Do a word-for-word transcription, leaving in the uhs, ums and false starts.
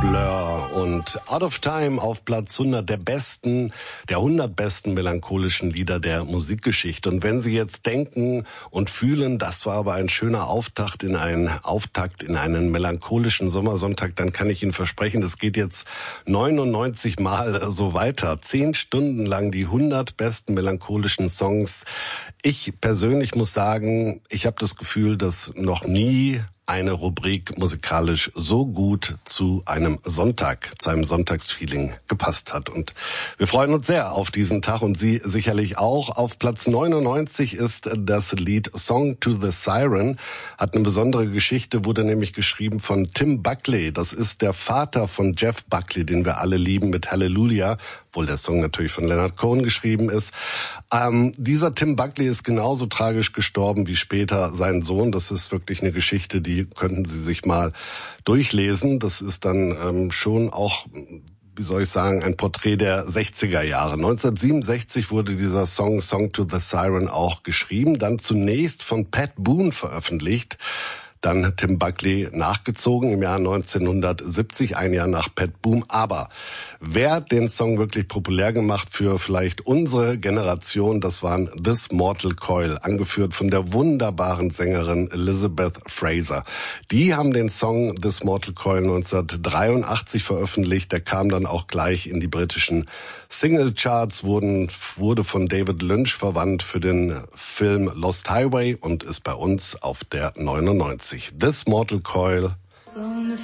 Blur und Out of Time auf Platz hundert der besten, der hundert besten melancholischen Lieder der Musikgeschichte. Und wenn Sie jetzt denken und fühlen, das war aber ein schöner Auftakt in einen Auftakt in einen melancholischen Sommersonntag, dann kann ich Ihnen versprechen, das geht jetzt neunundneunzig Mal so weiter. Zehn Stunden lang die hundert besten melancholischen Songs. Ich persönlich muss sagen, ich habe das Gefühl, dass noch nie eine Rubrik musikalisch so gut zu einem Sonntag, zu einem Sonntagsfeeling gepasst hat. Und wir freuen uns sehr auf diesen Tag und Sie sicherlich auch. Auf Platz neunundneunzig ist das Lied Song to the Siren. Hat eine besondere Geschichte, wurde nämlich geschrieben von Tim Buckley. Das ist der Vater von Jeff Buckley, den wir alle lieben mit Hallelujah, obwohl der Song natürlich von Leonard Cohen geschrieben ist. Ähm, dieser Tim Buckley ist genauso tragisch gestorben wie später sein Sohn. Das ist wirklich eine Geschichte, die Die könnten Sie sich mal durchlesen. Das ist dann ähm, schon auch, wie soll ich sagen, ein Porträt der sechziger Jahre. neunzehnhundertsiebenundsechzig wurde dieser Song Song to the Siren auch geschrieben, dann zunächst von Pat Boone veröffentlicht. Dann Tim Buckley nachgezogen im Jahr neunzehnhundertsiebzig, ein Jahr nach Pat Boone. Aber wer hat den Song wirklich populär gemacht für vielleicht unsere Generation? Das waren This Mortal Coil, angeführt von der wunderbaren Sängerin Elizabeth Fraser. Die haben den Song This Mortal Coil neunzehnhundertdreiundachtzig veröffentlicht. Der kam dann auch gleich in die britischen Singlecharts, wurden, wurde von David Lynch verwandt für den Film Lost Highway und ist bei uns auf der neunundneunzig. This Mortal Coil.